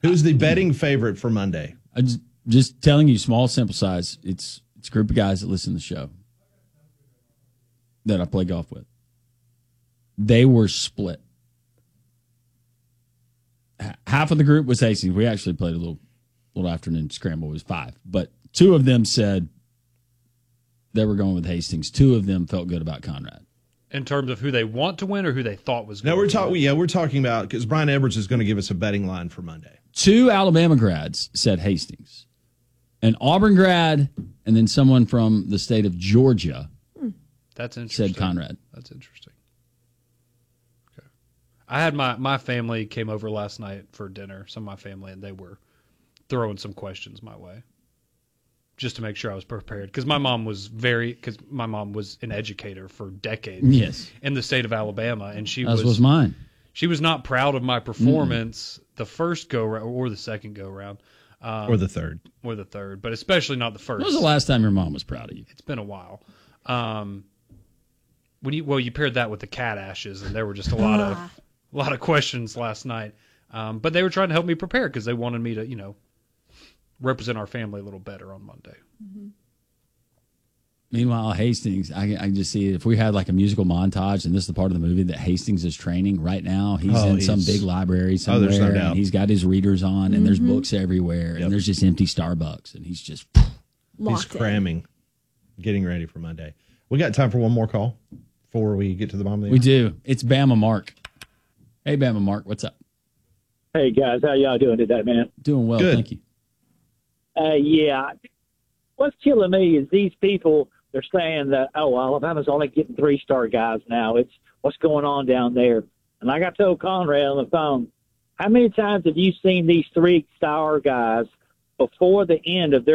Who's the betting favorite for Monday? Just telling you, small sample size. It's a group of guys that listen to the show that I play golf with. They were split. Half of the group was Hastings. We actually played a little afternoon scramble. It was 5. But 2 of them said they were going with Hastings. 2 of them felt good about Conrad. In terms of who they want to win or who they thought was going to win? No, we're talking about, because Brian Edwards is going to give us a betting line for Monday. 2 Alabama grads said Hastings. An Auburn grad and then someone from the state of Georgia That's interesting. said Conrad. That's interesting. Okay. I had my family came over last night for dinner, some of my family, and they were throwing some questions my way just to make sure I was prepared. Because my mom was an educator for decades in the state of Alabama, and As was mine. She was not proud of my performance the first go-round or the second go-round. Or the third. But especially not the first. When was the last time your mom was proud of you? It's been a while. You paired that with the cat ashes, and there were just a lot of questions last night. But they were trying to help me prepare because they wanted me to, represent our family a little better on Monday. Mm-hmm. Meanwhile, Hastings, I can just see if we had like a musical montage, and this is the part of the movie that Hastings is training right now. He's in some big library somewhere, there's no doubt. and he's got his readers on, and there's books everywhere, and there's just empty Starbucks, and he's just he's cramming, getting ready for Monday. We got time for one more call before we get to the bottom of the hour. We do. It's Bama Mark. Hey, Bama Mark, what's up? Hey, guys. How y'all doing today, man? Doing well, Good. thank you. Yeah. What's killing me is these people, they're saying that, Alabama's only getting 3-star guys now. It's what's going on down there. And like I told Conrad on the phone, how many times have you seen these 3-star guys before the end of their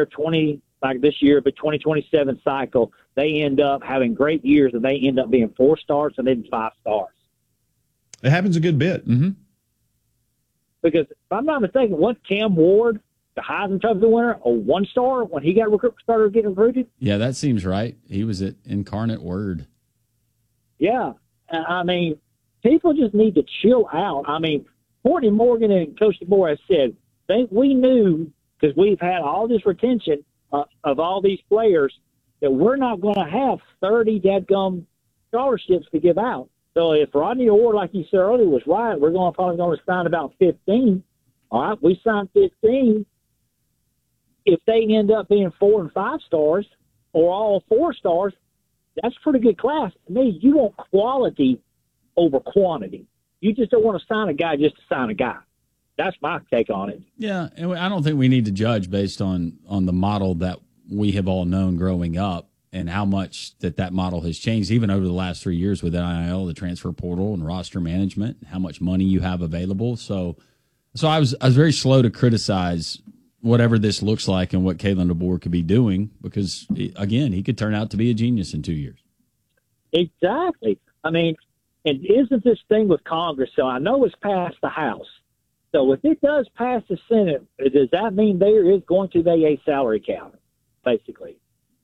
2027 cycle, they end up having great years and they end up being 4 stars and then 5 stars? It happens a good bit. Mm-hmm. Because if I'm not mistaken, wasn't Cam Ward the Heisman Trophy winner a 1-star when he started getting recruited? Yeah, that seems right. He was at Incarnate Word. Yeah. I mean, people just need to chill out. I mean, Courtney Morgan and Coach DeBoer have said, we knew, because we've had all this retention of all these players, that we're not going to have 30 dadgum scholarships to give out. So if Rodney Orr, like you said earlier, was right, we're probably going to sign about 15. All right, we signed 15. If they end up being 4 and 5 stars or all 4 stars, that's a pretty good class. To me, you want quality over quantity. You just don't want to sign a guy just to sign a guy. That's my take on it. Yeah, and I don't think we need to judge based on the model that we have all known growing up and how much that model has changed even over the last 3 years with NIL, the transfer portal, and roster management, and how much money you have available. So I was very slow to criticize whatever this looks like and what Kalen DeBoer could be doing because, again, he could turn out to be a genius in 2 years. Exactly. I mean, and isn't this thing with Congress? So I know it's passed the House. So if it does pass the Senate, does that mean there is going to be a salary cap, basically?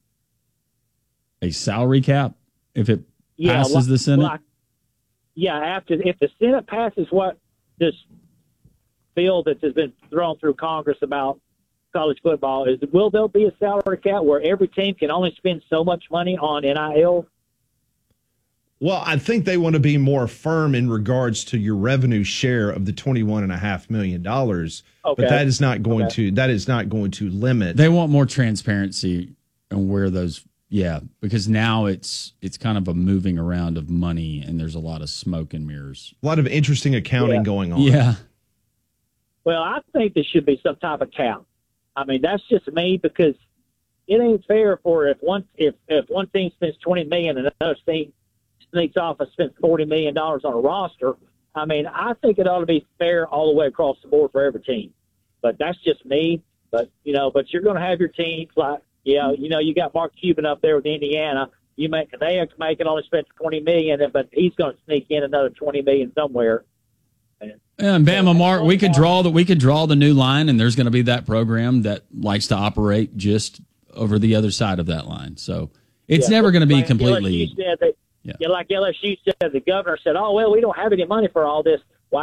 A salary cap if it passes the Senate? If the Senate passes what this bill that has been thrown through Congress about college football, will there be a salary cap where every team can only spend so much money on NIL? Well, I think they want to be more firm in regards to your revenue share of the $21.5 million. Okay. But that is not going to limit. They want more transparency on where those. Yeah, because now it's kind of a moving around of money, and there's a lot of smoke and mirrors. A lot of interesting accounting going on. Yeah. Well, I think there should be some type of cap. I mean, that's just me because it ain't fair for if one team spends $20 million and another team sneaks off and spends $40 million on a roster. I mean, I think it ought to be fair all the way across the board for every team. But that's just me. But you're going to have your teams like. Yeah, you got Mark Cuban up there with Indiana. They can only spend $20 million, but he's going to sneak in another $20 million somewhere. And Bama Mark, we could draw the new line, and there's going to be that program that likes to operate just over the other side of that line. So it's never going to be completely. Like LSU said, the governor said, "Oh well, we don't have any money for all this." Wow,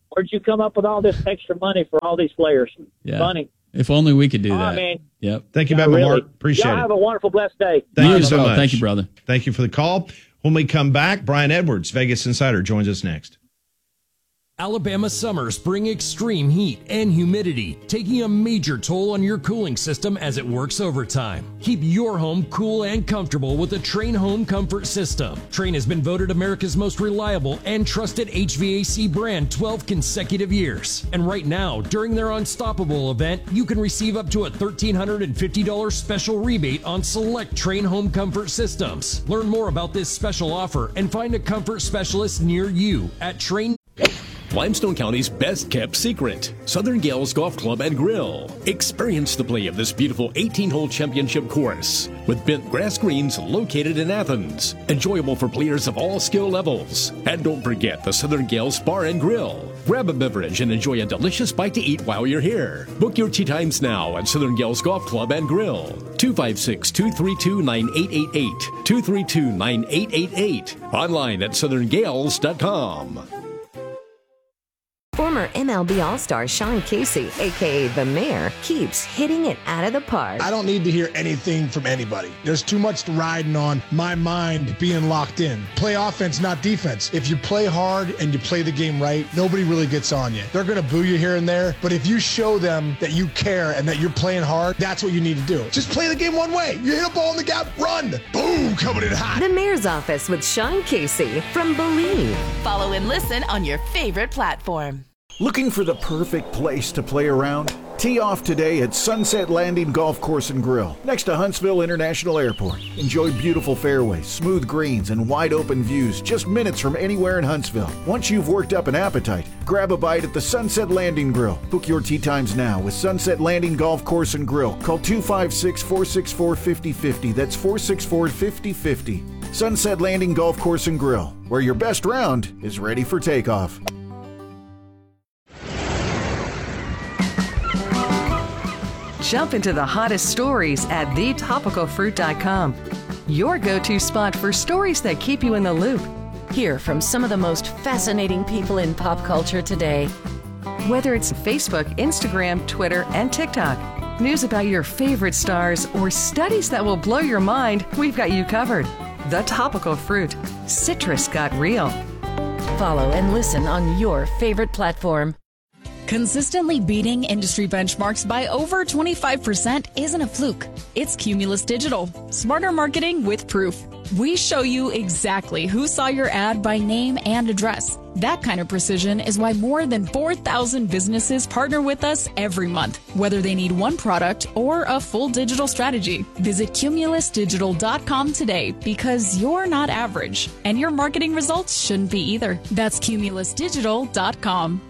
where'd you come up with all this extra money for all these players? Yeah. Funny. If only we could do that. Man. Yep. Thank you, Bama Mark. Appreciate Y'all it. have a wonderful, blessed day. Thank you so much. Thank you, brother. Thank you for the call. When we come back, Brian Edwards, Vegas Insider, joins us next. Alabama summers bring extreme heat and humidity, taking a major toll on your cooling system as it works overtime. Keep your home cool and comfortable with the Trane Home Comfort System. Trane has been voted America's most reliable and trusted HVAC brand 12 consecutive years. And right now, during their Unstoppable event, you can receive up to a $1,350 special rebate on select Trane Home Comfort systems. Learn more about this special offer and find a comfort specialist near you at Trane. Limestone County's best-kept secret, Southern Gales Golf Club and Grill. Experience the play of this beautiful 18-hole championship course with bent grass greens located in Athens. Enjoyable for players of all skill levels. And don't forget the Southern Gales Bar and Grill. Grab a beverage and enjoy a delicious bite to eat while you're here. Book your tee times now at Southern Gales Golf Club and Grill. 256-232-9888. 232-9888. Online at southerngales.com. Former MLB All-Star Sean Casey, a.k.a. The Mayor, keeps hitting it out of the park. I don't need to hear anything from anybody. There's too much riding on my mind being locked in. Play offense, not defense. If you play hard and you play the game right, nobody really gets on you. They're going to boo you here and there, but if you show them that you care and that you're playing hard, that's what you need to do. Just play the game one way. You hit a ball in the gap, run. Boom, coming in hot. The Mayor's Office with Sean Casey from Believe. Follow and listen on your favorite platform. Looking for the perfect place to play around? Tee off today at Sunset Landing Golf Course and Grill, next to Huntsville International Airport. Enjoy beautiful fairways, smooth greens, and wide open views just minutes from anywhere in Huntsville. Once you've worked up an appetite, grab a bite at the Sunset Landing Grill. Book your tee times now with Sunset Landing Golf Course and Grill. Call 256-464-5050. That's 464-5050. Sunset Landing Golf Course and Grill, where your best round is ready for takeoff. Jump into the hottest stories at thetopicalfruit.com. Your go-to spot for stories that keep you in the loop. Hear from some of the most fascinating people in pop culture today. Whether it's Facebook, Instagram, Twitter, and TikTok, news about your favorite stars, or studies that will blow your mind, we've got you covered. The Topical Fruit. Citrus got real. Follow and listen on your favorite platform. Consistently beating industry benchmarks by over 25% isn't a fluke. It's Cumulus Digital. Smarter marketing with proof. We show you exactly who saw your ad by name and address. That kind of precision is why more than 4,000 businesses partner with us every month, whether they need one product or a full digital strategy. Visit cumulusdigital.com today because you're not average, and your marketing results shouldn't be either. That's cumulusdigital.com.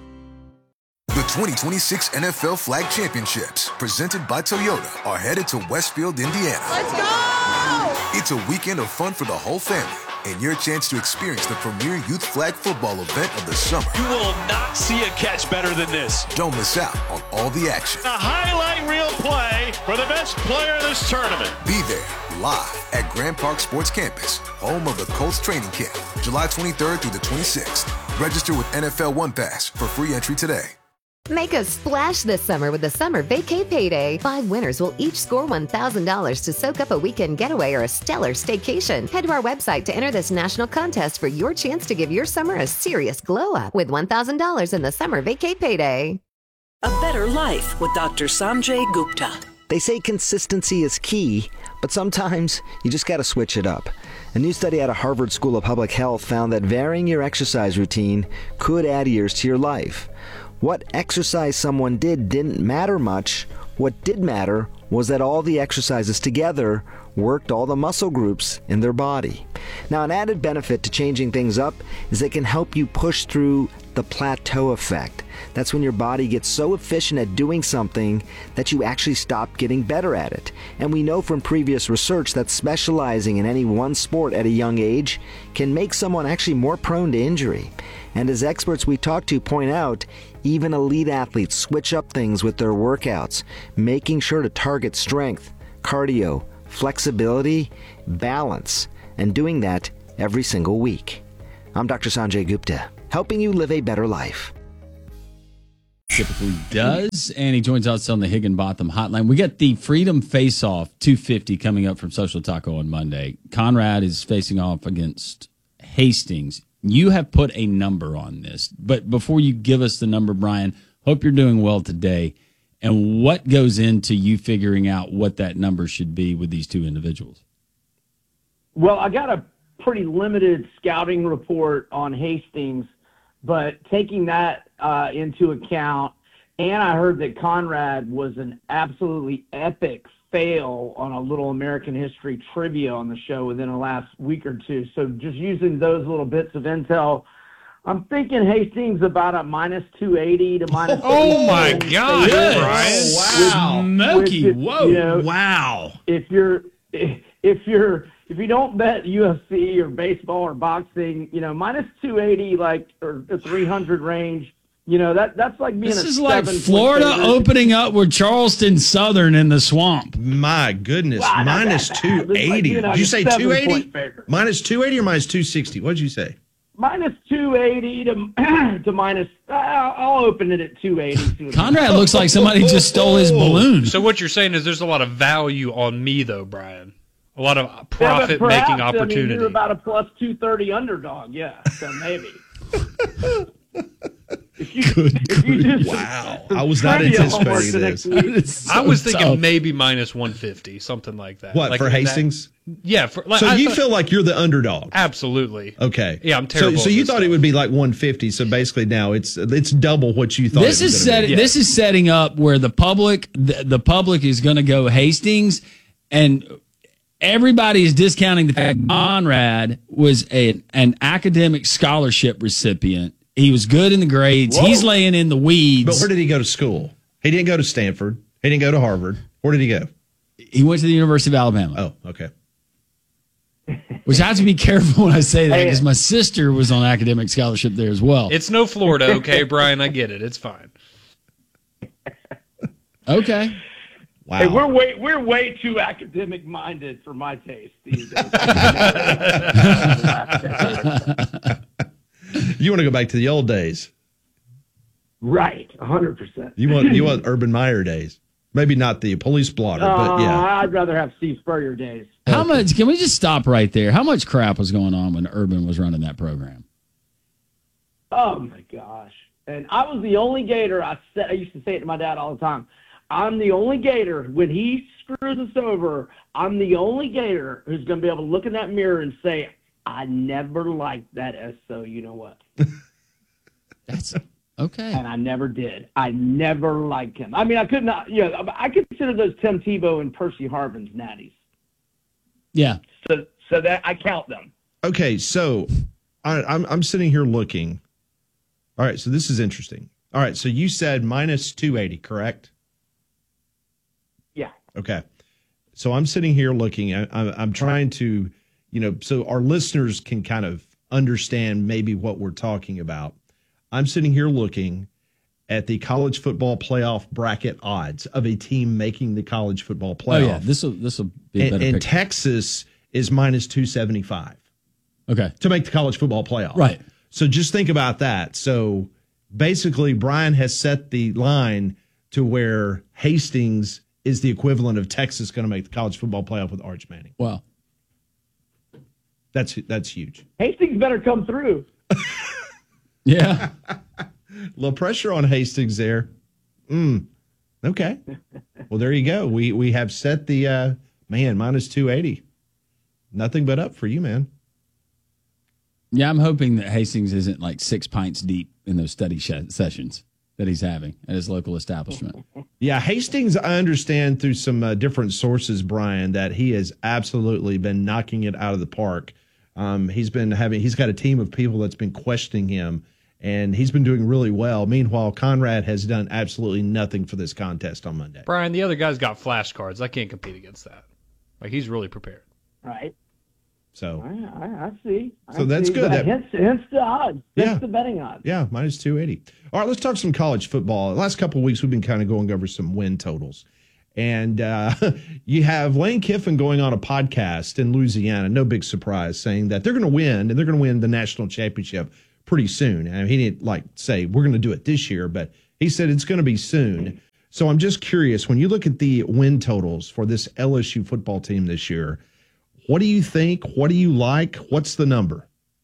The 2026 NFL Flag Championships, presented by Toyota, are headed to Westfield, Indiana. Let's go! It's a weekend of fun for the whole family and your chance to experience the premier youth flag football event of the summer. You will not see a catch better than this. Don't miss out on all the action. A highlight reel play for the best player of this tournament. Be there live at Grand Park Sports Campus, home of the Colts training camp, July 23rd through the 26th. Register with NFL One Pass for free entry today. Make a splash this summer with the Summer Vacay Payday. 5 winners will each score $1,000 to soak up a weekend getaway or a stellar staycation. Head to our website to enter this national contest for your chance to give your summer a serious glow up with $1,000 in the Summer Vacay Payday. A Better Life with Dr. Sanjay Gupta. They say consistency is key, but sometimes you just got to switch it up. A new study out of Harvard School of Public Health found that varying your exercise routine could add years to your life. What exercise someone did didn't matter much. What did matter was that all the exercises together worked all the muscle groups in their body. Now, an added benefit to changing things up is they can help you push through the plateau effect. That's when your body gets so efficient at doing something that you actually stop getting better at it. And we know from previous research that specializing in any one sport at a young age can make someone actually more prone to injury. And as experts we talk to point out, even elite athletes switch up things with their workouts, making sure to target strength, cardio, flexibility, balance, and doing that every single week. I'm Dr. Sanjay Gupta, helping you live a better life. typically does, and he joins us on the Higginbotham hotline. We got the Freedom Face-Off 250 coming up from Social Taco on Monday. Conrad is facing off against Hastings. You have put a number on this, but before you give us the number, Brian, hope you're doing well today. And what goes into you figuring out what that number should be with these two individuals? Well, I got a pretty limited scouting report on Hastings, but taking that into account, and I heard that Conrad was an absolutely epic fail on a little American history trivia on the show within the last week or two. So just using those little bits of intel, I'm thinking Hastings about a minus 280 to minus. Oh my gosh, Brian! Wow, Smokey! Whoa! You know, wow! If you don't bet UFC or baseball or boxing, minus 280 or the 300 range. That's like being. This is like Florida opening up with Charleston Southern in the swamp. My goodness, wow, minus 280. Did you say 280? Minus 280 or minus 260? What did you say? Minus 280 to minus. I'll open it at 280. Conrad looks like somebody just stole his balloon. So what you're saying is there's a lot of value on me, though, Brian. A lot of profit-making opportunity. You're about a plus 230 underdog, yeah. So maybe. Wow. I was not anticipating this. I was thinking maybe minus 150, something like that. What, for Hastings? Yeah. So you feel like you're the underdog? Absolutely. Okay. Yeah, I'm terrible. So you thought it would be like 150. So basically now it's double what you thought. This is setting up where the public is going to go Hastings, and everybody is discounting the fact Conrad was an academic scholarship recipient. He was good in the grades. Whoa. He's laying in the weeds. But where did he go to school? He didn't go to Stanford. He didn't go to Harvard. Where did he go? He went to the University of Alabama. Oh, okay. Which I have to be careful when I say that because my sister was on academic scholarship there as well. It's no Florida, okay, Brian? I get it. It's fine. Okay. Wow. Hey, we're way too academic minded for my taste these days. You want to go back to the old days, right? 100%. You want Urban Meyer days, maybe not the police blotter, but yeah. I'd rather have Steve Spurrier days. How much? Can we just stop right there? How much crap was going on when Urban was running that program? Oh my gosh! And I was the only Gator. I used to say it to my dad all the time. I'm the only Gator. When he screws us over, I'm the only Gator who's going to be able to look in that mirror and say, I never liked that SO, you know what? That's okay. And I never did. I never liked him. I mean, I could not, I consider those Tim Tebow and Percy Harvin's natties. Yeah. So that I count them. Okay, so I'm sitting here looking. All right, so this is interesting. All right, so you said minus 280, correct? Yeah. Okay. So I'm sitting here looking. I'm trying to, so our listeners can kind of understand maybe what we're talking about. I'm sitting here looking at the college football playoff bracket odds of a team making the college football playoff. Oh, yeah. This will be a better And picture. Texas is minus 275. Okay. To make the college football playoff. Right. So just think about that. So basically, Brian has set the line to where Hastings is the equivalent of Texas going to make the college football playoff with Arch Manning. Wow. That's huge. Hastings better come through. Yeah. A little pressure on Hastings there. Okay. Well, there you go. We have set the, minus 280. Nothing but up for you, man. Yeah, I'm hoping that Hastings isn't like 6 pints deep in those study sessions that he's having at his local establishment. Yeah, Hastings, I understand through some different sources, Brian, that he has absolutely been knocking it out of the park. He's got a team of people that's been questioning him, and he's been doing really well. Meanwhile, Conrad has done absolutely nothing for this contest on Monday. Brian, the other guy's got flashcards. I can't compete against that. Like, he's really prepared. Right. So I see. So that's good. Hence the odds. Hence the betting odds. Yeah, minus 280. All right, let's talk some college football. The last couple of weeks, we've been kind of going over some win totals. And you have Lane Kiffin going on a podcast in Louisiana, no big surprise, saying that they're going to win, and they're going to win the national championship pretty soon. I mean, he didn't say, we're going to do it this year, but He said it's going to be soon. So I'm just curious, when you look at the win totals for this LSU football team this year, what do you think? What do you like? What's the number?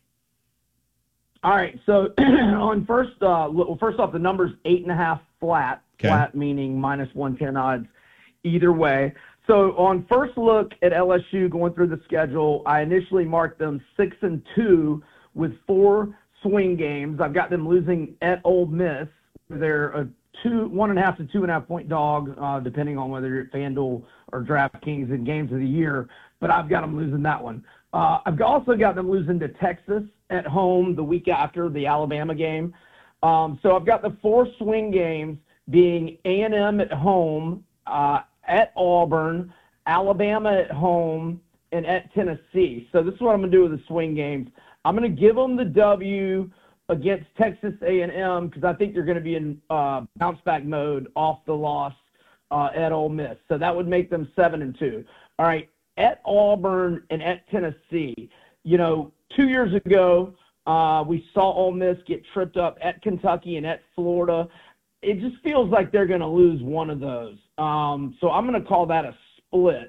All right. So on first off, the number's 8.5 flat. Okay. Flat meaning minus 110 odds either way. So on first look at LSU going through the schedule, I initially marked them 6-2 with 4 swing games. I've got them losing at Ole Miss. They're a 1.5 to 2.5 point dog, depending on whether you're at FanDuel or DraftKings in games of the year. But I've got them losing that one. I've also got them losing to Texas at home the week after the Alabama game. So I've got the 4 swing games being A&M at home, at Auburn, Alabama at home, and at Tennessee. So this is what I'm going to do with the swing games. I'm going to give them the W against Texas A&M because I think they're going to be in bounce-back mode off the loss at Ole Miss. So that would make them 7-2. All right, at Auburn and at Tennessee, 2 years ago, we saw Ole Miss get tripped up at Kentucky and at Florida. It just feels like they're going to lose one of those. So I'm going to call that a split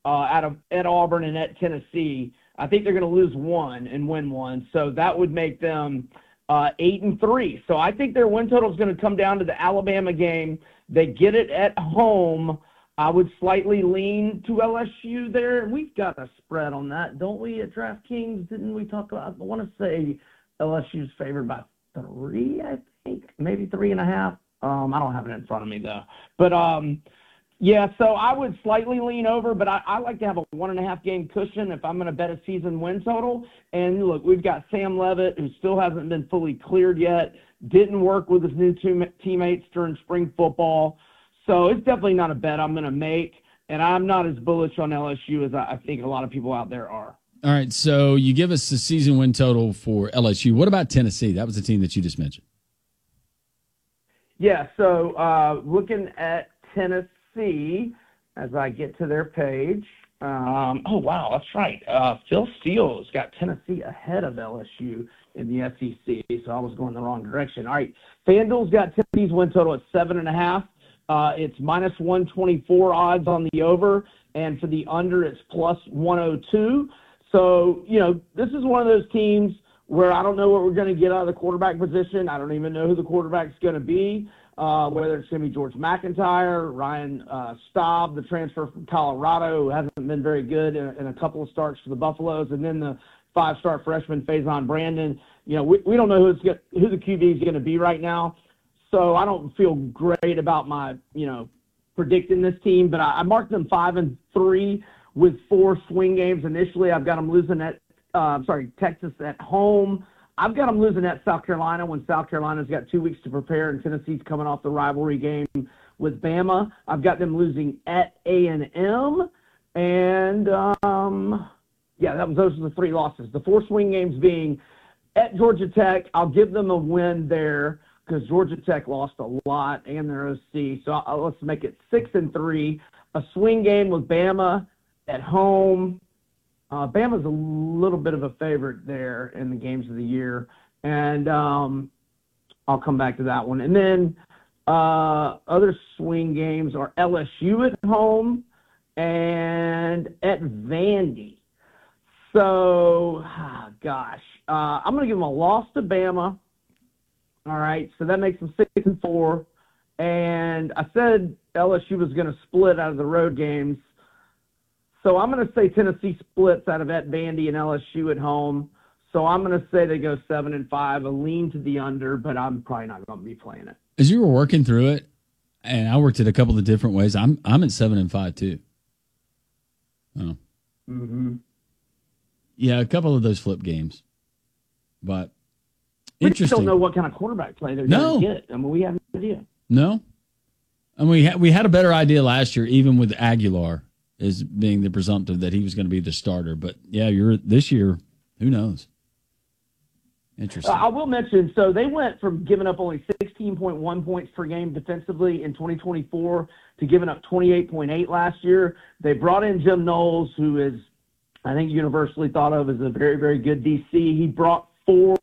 at Auburn and at Tennessee. I think they're going to lose one and win one. So that would make them 8-3. So I think their win total is going to come down to the Alabama game. They get it at home. I would slightly lean to LSU there. We've got a spread on that, don't we, at DraftKings? Didn't we talk about, I want to say LSU's favored by 3, I think, maybe 3.5. I don't have it in front of me, though. But, yeah, so I would slightly lean over, but I like to have a 1.5 game cushion if I'm going to bet a season win total. And, look, we've got Sam Levitt, who still hasn't been fully cleared yet, didn't work with his new teammates during spring football. So it's definitely not a bet I'm going to make, and I'm not as bullish on LSU as I think a lot of people out there are. All right, so you give us the season win total for LSU. What about Tennessee? That was the team that you just mentioned. Yeah, so looking at Tennessee, as I get to their page. Oh, wow, that's right. Phil Steele's got Tennessee ahead of LSU in the SEC, so I was going the wrong direction. All right, FanDuel's got Tennessee's win total at 7.5. It's minus 124 odds on the over, and for the under, it's plus 102. So, this is one of those teams where I don't know what we're going to get out of the quarterback position. I don't even know who the quarterback's going to be, whether it's going to be George McIntyre, Ryan Staub, the transfer from Colorado, who hasn't been very good in a couple of starts for the Buffaloes, and then the 5-star freshman Faison Brandon. We don't know who the QB is going to be right now. So I don't feel great about my, predicting this team, but I marked them 5-3 with 4 swing games. Initially, I've got them losing at, Texas at home. I've got them losing at South Carolina when South Carolina's got 2 weeks to prepare and Tennessee's coming off the rivalry game with Bama. I've got them losing at A&M. And, those are the 3 losses. The 4 swing games being at Georgia Tech. I'll give them a win there, because Georgia Tech lost a lot and their OC. So let's make it 6-3. A swing game with Bama at home. Bama's a little bit of a favorite there in the games of the year. And I'll come back to that one. And then other swing games are LSU at home and at Vandy. So, I'm going to give them a loss to Bama. All right, so that makes them 6-4. And I said LSU was going to split out of the road games. So I'm going to say Tennessee splits out of at Vandy and LSU at home. So I'm going to say they go 7-5, a lean to the under, but I'm probably not going to be playing it. As you were working through it, and I worked it a couple of different ways, I'm at 7-5 too. Oh. Mm-hmm. Yeah, a couple of those flip games, but. We just don't know what kind of quarterback play they're going to get. I mean, we have no idea. No. And we had a better idea last year, even with Aguilar as being the presumptive that he was going to be the starter. But, yeah, this year, who knows? Interesting. I will mention, so they went from giving up only 16.1 points per game defensively in 2024 to giving up 28.8 last year. They brought in Jim Knowles, who is, I think, universally thought of as a very, very good DC. He brought 4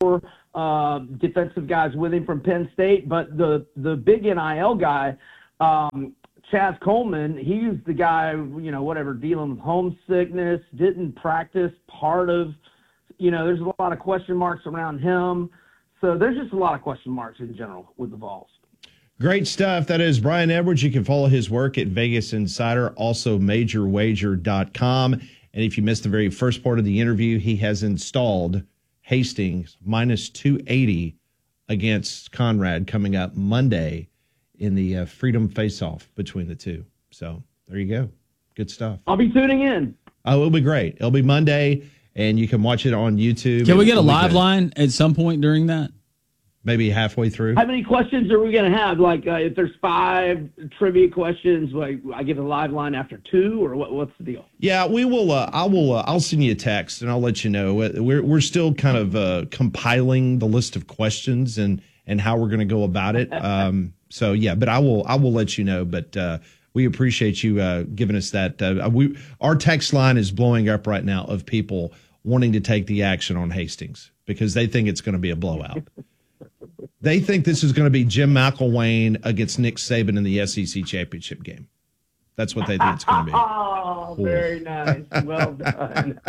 defensive guys with him from Penn State. But the big NIL guy, Chaz Coleman, he's the guy, dealing with homesickness, didn't practice part of, there's a lot of question marks around him. So there's just a lot of question marks in general with the Vols. Great stuff. That is Brian Edwards. You can follow his work at Vegas Insider, also MajorWager.com. And if you missed the very first part of the interview, he has installed Hastings minus 280 against Conrad coming up Monday in the Freedom Face-Off between the two. So there you go. Good stuff. I'll be tuning in. Oh, it'll be great. It'll be Monday, and you can watch it on YouTube. Can we get a live line at some point during that? Maybe halfway through. How many questions are we going to have? Like, if there's 5 trivia questions, like I get a live line after 2, or what's the deal? Yeah, we will. I'll send you a text and I'll let you know. We're still kind of compiling the list of questions and how we're going to go about it. So yeah, but I will let you know. But we appreciate you giving us that. Our text line is blowing up right now of people wanting to take the action on Hastings because they think it's going to be a blowout. They think this is going to be Jim McElwain against Nick Saban in the SEC championship game. That's what they think it's going to be. Oh, very nice. Well done.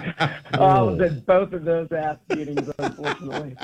Both of those ass beatings, unfortunately.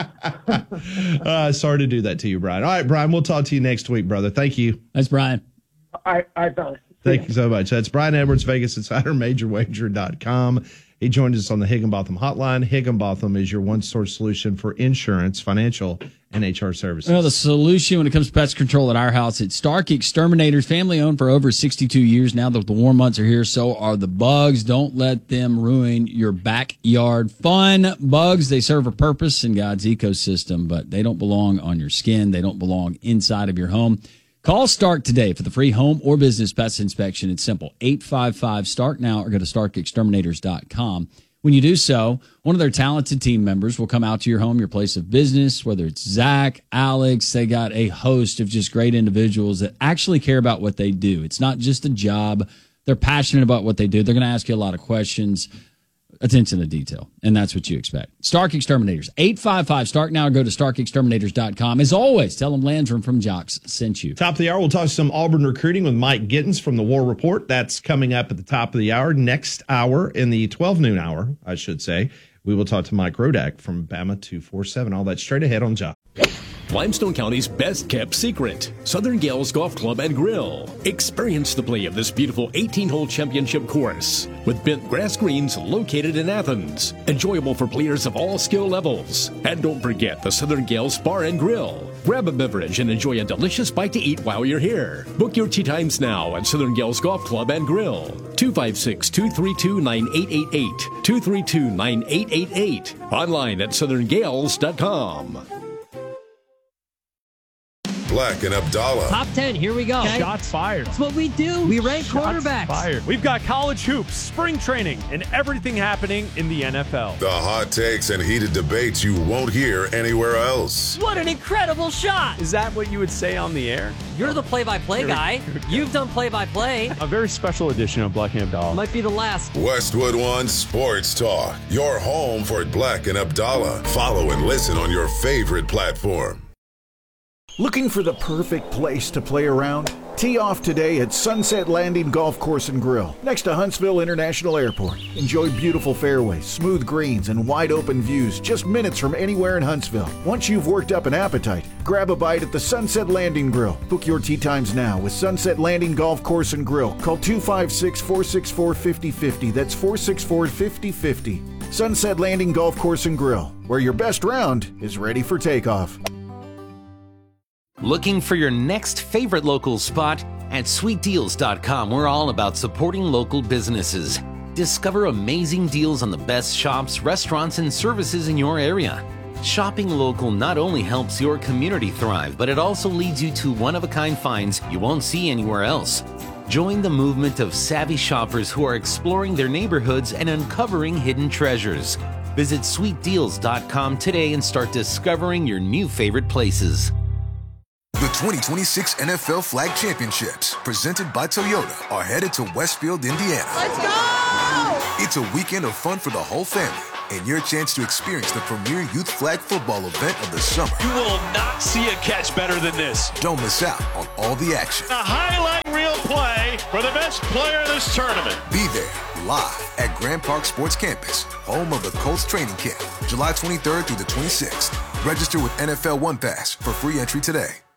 Sorry to do that to you, Brian. All right, Brian, we'll talk to you next week, brother. Thank you. That's Brian. All right, fellas. Thank you so much. That's Brian Edwards, Vegas Insider, MajorWager.com. He joined us on the Higginbotham hotline. Higginbotham is your one-source solution for insurance, financial, and HR services. Well, the solution when it comes to pest control at our house, it's Stark Exterminators, family-owned for over 62 years. Now that the warm months are here, so are the bugs. Don't let them ruin your backyard fun. Bugs, they serve a purpose in God's ecosystem, but they don't belong on your skin. They don't belong inside of your home. Call Stark today for the free home or business pest inspection. It's simple, 855-STARK now, or go to StarkExterminators.com. When you do so, one of their talented team members will come out to your home, your place of business, whether it's Zach, Alex. They got a host of just great individuals that actually care about what they do. It's not just a job. They're passionate about what they do. They're going to ask you a lot of questions. Attention to detail, and that's what you expect. Stark Exterminators, 855-STARK now, or go to StarkExterminators.com. As always, tell them Landrum from Jocks sent you. Top of the hour, we'll talk some Auburn recruiting with Mike Gittins from the War Report. That's coming up at the top of the hour. Next hour, in the 12 noon hour, I should say, we will talk to Mike Rodak from Bama 247. All that straight ahead on Jocks. Limestone County's best-kept secret, Southern Gales Golf Club and Grill. Experience the play of this beautiful 18-hole championship course with bent grass greens located in Athens. Enjoyable for players of all skill levels. And don't forget the Southern Gales Bar and Grill. Grab a beverage and enjoy a delicious bite to eat while you're here. Book your tee times now at Southern Gales Golf Club and Grill. 256-232-9888. 232-9888. Online at southerngales.com. Black and Abdallah. Top 10, here we go. Shots fired. That's what we do. We rank quarterbacks. Fired. We've got college hoops, spring training, and everything happening in the NFL. The hot takes and heated debates you won't hear anywhere else. What an incredible shot. Is that what you would say on the air? You're the play-by-play guy. You've done play-by-play. A very special edition of Black and Abdallah. Might be the last. Westwood One Sports Talk. Your home for Black and Abdallah. Follow and listen on your favorite platform. Looking for the perfect place to play around? Tee off today at Sunset Landing Golf Course and Grill, next to Huntsville International Airport. Enjoy beautiful fairways, smooth greens, and wide open views just minutes from anywhere in Huntsville. Once you've worked up an appetite, grab a bite at the Sunset Landing Grill. Book your tee times now with Sunset Landing Golf Course and Grill. Call 256-464-5050. That's 464-5050. Sunset Landing Golf Course and Grill, where your best round is ready for takeoff. Looking for your next favorite local spot? At SweetDeals.com, we're all about supporting local businesses. Discover amazing deals on the best shops, restaurants, and services in your area. Shopping local not only helps your community thrive, but it also leads you to one-of-a-kind finds you won't see anywhere else. Join the movement of savvy shoppers who are exploring their neighborhoods and uncovering hidden treasures. Visit SweetDeals.com today and start discovering your new favorite places. The 2026 NFL Flag Championships, presented by Toyota, are headed to Westfield, Indiana. Let's go! It's a weekend of fun for the whole family, and your chance to experience the premier youth flag football event of the summer. You will not see a catch better than this. Don't miss out on all the action. A highlight reel play for the best player of this tournament. Be there live at Grand Park Sports Campus, home of the Colts training camp, July 23rd through the 26th. Register with NFL One Pass for free entry today.